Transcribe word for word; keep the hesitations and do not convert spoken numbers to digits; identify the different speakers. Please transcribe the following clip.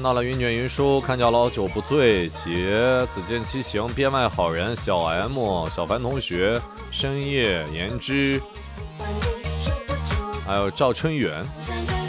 Speaker 1: 到了云卷云舒，看叫老酒不醉，杰子健七行，编外好人，小 M， 小凡同学，深夜言之，还有赵春远。